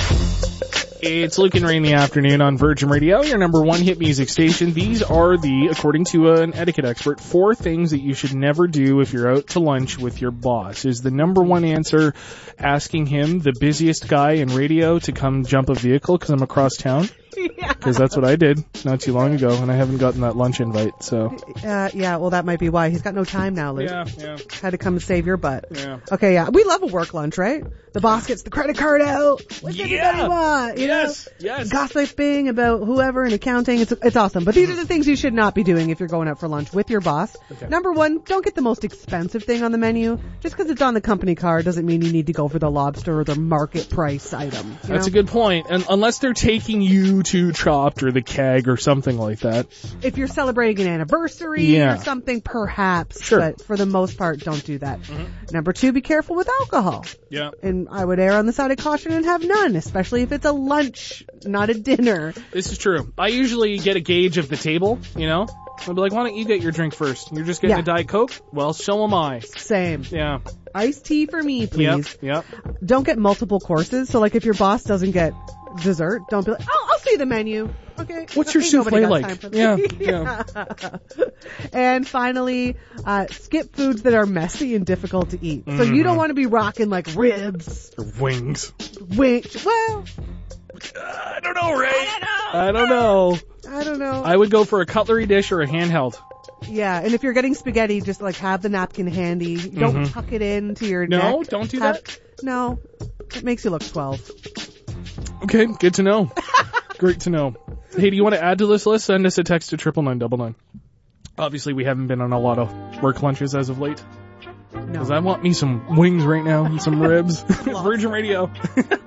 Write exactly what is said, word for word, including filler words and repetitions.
It's Luke and Ray in the afternoon on Virgin Radio, your number one hit music station. These are the, according to an etiquette expert, four things that you should never do if you're out to lunch with your boss. Is the number one answer asking him, the busiest guy in radio, to come jump a vehicle because I'm across town? Because that's what I did not too long ago, and I haven't gotten that lunch invite, so. Uh, yeah, well, that might be why. He's got no time now, Luke. Yeah, yeah. Had to come save your butt. Yeah. Okay, yeah. We love a work lunch, right? The boss gets the credit card out. What's Yeah. everybody want? You Yes, know? yes. Gossiping about whoever in accounting. It's it's awesome. But these are the things you should not be doing if you're going out for lunch with your boss. Okay. Number one, don't get the most expensive thing on the menu. Just because it's on the company card doesn't mean you need to go for the lobster or the market price item. you That's know? a good point. And unless they're taking you to Chopped or the Keg or something like that. If you're celebrating an anniversary Yeah. or something, perhaps. Sure. But for the most part, don't do that. Number two, be careful with alcohol. Yeah. And I would err on the side of caution and have none, especially if it's a lunch, not a dinner. This is true. I usually get a gauge of the table, you know? I'll be like, why don't you get your drink first? You're just getting Yeah. a Diet Coke? Well, so am I. Same. Yeah. Iced tea for me, Yep. please. Yep. Don't get multiple courses. So like if your boss doesn't get dessert, don't be like, oh, I'll see the menu. Okay. What's your Ain't nobody souffle got like? time for Yeah, that. And finally, uh, skip foods that are messy and difficult to eat. So you don't want to be rocking like ribs, Wings. wings. Well, I don't know, Ray. I don't know. I don't know. I would go for a cutlery dish or a handheld. Yeah, and if you're getting spaghetti, just like have the napkin handy. Don't tuck it into your No, neck. don't do Have- that. No, it makes you look twelve. Okay, good to know. Great to know. Hey, do you want to add to this list? Send us a text to triple nine double nine. Obviously, we haven't been on a lot of work lunches as of late. No. Because I want me some wings right now and some ribs. Virgin Radio.